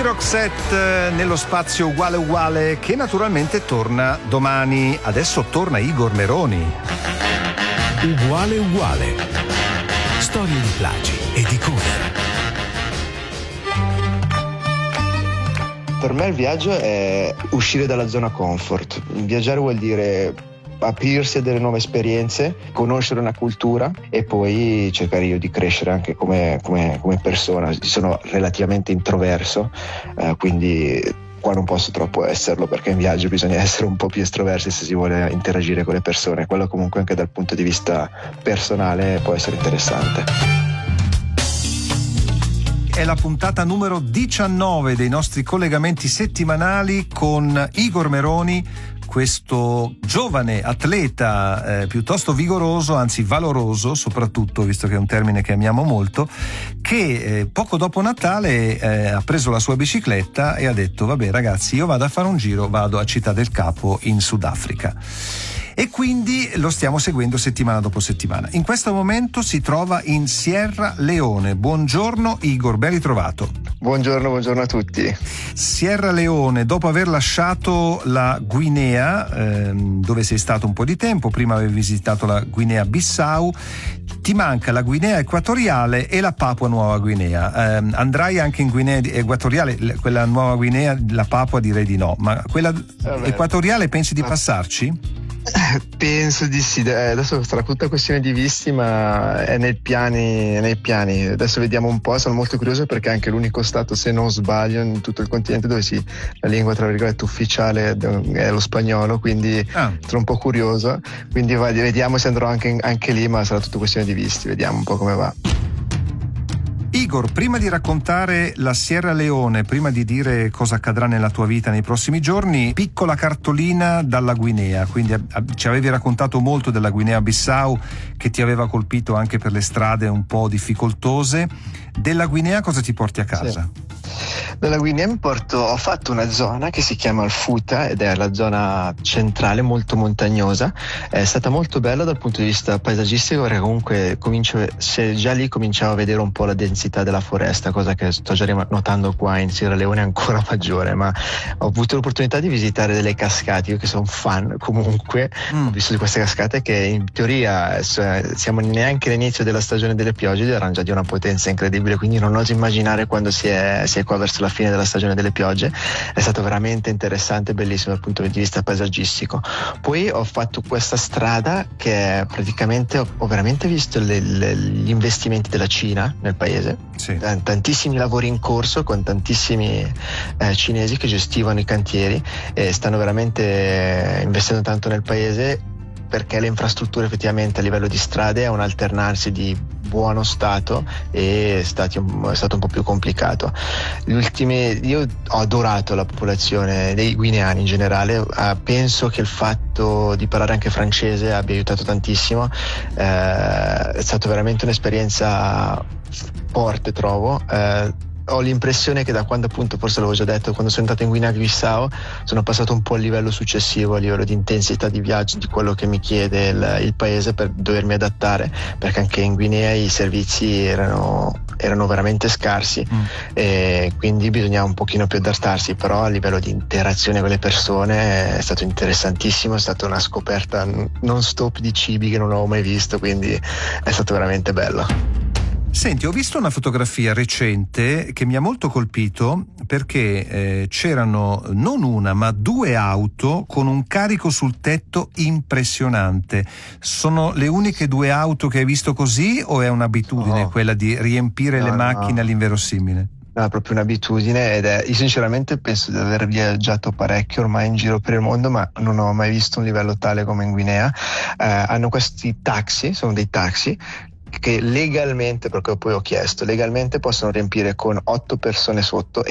Roxette nello spazio uguale uguale, che naturalmente torna domani. Adesso torna Igor Meroni. Uguale uguale. Storie di plagi e di cover. Per me il viaggio è uscire dalla zona comfort. Viaggiare vuol dire aprirsi a delle nuove esperienze, conoscere una cultura e poi cercare io di crescere anche come persona. Sono relativamente introverso, quindi qua non posso troppo esserlo, perché in viaggio bisogna essere un po' più estroversi se si vuole interagire con le persone. Quello comunque anche dal punto di vista personale può essere interessante. È la puntata numero 19 dei nostri collegamenti settimanali con Igor Meroni, questo giovane atleta piuttosto vigoroso, anzi valoroso soprattutto, visto che è un termine che amiamo molto, che poco dopo Natale ha preso la sua bicicletta e ha detto: vabbè ragazzi, io vado a fare un giro, vado a Città del Capo in Sudafrica. E quindi lo stiamo seguendo settimana dopo settimana. In questo momento si trova in Sierra Leone. Buongiorno Igor, ben ritrovato. Buongiorno a tutti. Sierra Leone, dopo aver lasciato la Guinea, dove sei stato un po' di tempo, prima avevi visitato la Guinea Bissau, ti manca la Guinea Equatoriale e la Papua Nuova Guinea. Andrai anche in Guinea Equatoriale, quella Nuova Guinea, la Papua direi di no, ma quella equatoriale pensi di passarci? Penso di sì, adesso sarà tutta questione di visti, ma è nei piani. Adesso vediamo un po', sono molto curioso perché è anche l'unico stato, se non sbaglio, in tutto il continente dove la lingua tra virgolette ufficiale è lo spagnolo, quindi sono un po' curioso, quindi vediamo se andrò anche lì, ma sarà tutta questione di visti, vediamo un po' come va. Igor, prima di raccontare la Sierra Leone, prima di dire cosa accadrà nella tua vita nei prossimi giorni, piccola cartolina dalla Guinea. Quindi ci avevi raccontato molto della Guinea Bissau, che ti aveva colpito anche per le strade un po' difficoltose. Della Guinea cosa ti porti a casa? Sì. Dalla Guinea ho fatto una zona che si chiama il Futa ed è la zona centrale molto montagnosa. È stata molto bella dal punto di vista paesaggistico, perché comunque già lì cominciavo a vedere un po' la densità della foresta, cosa che sto già notando qua in Sierra Leone ancora maggiore. Ma ho avuto l'opportunità di visitare delle cascate, io che sono un fan comunque, ho visto di queste cascate che in teoria siamo neanche all'inizio della stagione delle piogge ed erano già di una potenza incredibile, quindi non oso immaginare quando si è qua verso la fine della stagione delle piogge. È stato veramente interessante, bellissimo dal punto di vista paesaggistico. Poi ho fatto questa strada che praticamente ho veramente visto gli investimenti della Cina nel paese. Sì. Tantissimi lavori in corso con tantissimi cinesi che gestivano i cantieri e stanno veramente investendo tanto nel paese, perché le infrastrutture effettivamente a livello di strade è un alternarsi di buono stato e è stato un po' più complicato. Io ho adorato la popolazione dei guineani in generale, penso che il fatto di parlare anche francese abbia aiutato tantissimo, è stata veramente un'esperienza forte, trovo. Ho l'impressione che da quando, appunto, forse l'avevo già detto, quando sono andato in Guinea Bissau sono passato un po' al livello successivo, a livello di intensità di viaggio, di quello che mi chiede il paese, per dovermi adattare, perché anche in Guinea i servizi erano veramente scarsi e quindi bisognava un pochino più adattarsi. Però a livello di interazione con le persone è stato interessantissimo, è stata una scoperta non stop di cibi che non avevo mai visto, quindi è stato veramente bello. Senti, ho visto una fotografia recente che mi ha molto colpito, perché c'erano non una ma 2 auto con un carico sul tetto impressionante. Sono le uniche 2 auto che hai visto così, o è un'abitudine quella di riempire le macchine all'inverosimile? No, è proprio un'abitudine io sinceramente penso di aver viaggiato parecchio ormai in giro per il mondo, ma non ho mai visto un livello tale come in Guinea. Hanno questi taxi, sono dei taxi che legalmente, perché poi ho chiesto, legalmente possono riempire con 8 persone sotto